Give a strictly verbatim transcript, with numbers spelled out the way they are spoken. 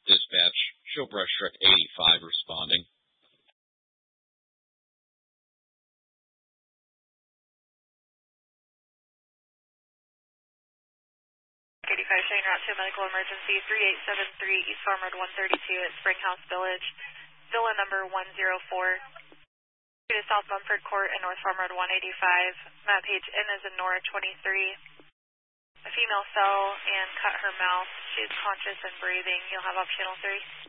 Dispatch, show brush truck eighty-five responding. eighty-five showing route to a medical emergency, three eight seven three East Farm Road one thirty-two at Springhouse Village, villa number one oh four. To South Mumford Court and North Farm Road one eighty-five. Map page N as in Nora twenty-three. A female fell and cut her mouth. She is conscious and breathing. You'll have optional three.